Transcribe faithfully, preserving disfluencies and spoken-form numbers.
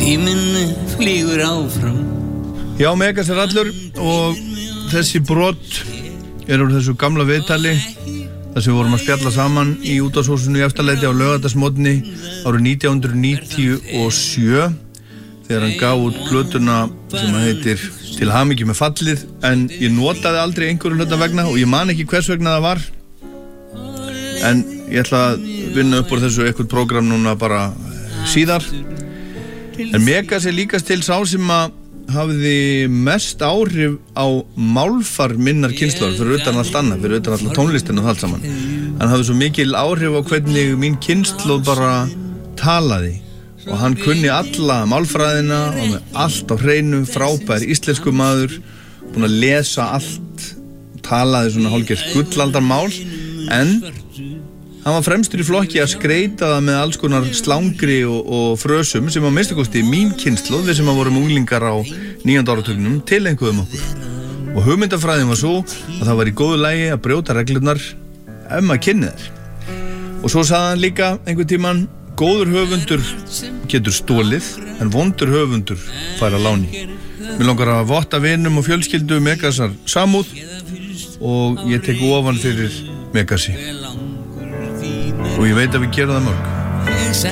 Tíminn flýgur áfram. Já, Megas er allur og þessi brot er úr þessu gamla viðtali þar sem við vorum að spjalla saman í útvarpshúsinu í Efstaleiti á laugardagsmorgni árið nítján hundruð níutíu og sjö þegar hann gaf út plötuna sem heitir Til hamingju með fallið, en ég notaði aldrei einhverju hluta vegna og ég man ekki hvers vegna það var, en ég ætla að vinna upp úr þessu eitthvað prógram núna bara síðar. En Megas er líkast til sá sem að hafði mest áhrif á málfar minnar kynslóðar fyrir utan allt annað, fyrir utan alltaf tónlistin og allt saman. Hann hafði svo mikil áhrif á hvernig mín kynslóð bara talaði og hann kunni alla málfræðina og með allt á hreinu, frábær íslensku maður, búinn að lesa allt, talaði svona hálfgert gullaldarmál, en hann var fremstur í flokki að skreita það með alls konar slangri og, og frösum sem að minnstakosti mín kynslóð, við sem að vorum unglingar á níunda áratugnum, tileinkuðum okkur. Og hugmyndafræðin var svo að það var í góðu lagi að brjóta reglurnar ef maður kynni þær. Og svo sagði hann líka einhvern tímann: góður höfundur getur stólið, en vondur höfundur fær að láni. Mér langar að votta vinum og fjölskyldu Megasar samúð og ég tek ofan fyrir Megasi. Og ég veit að við gerum það mörg.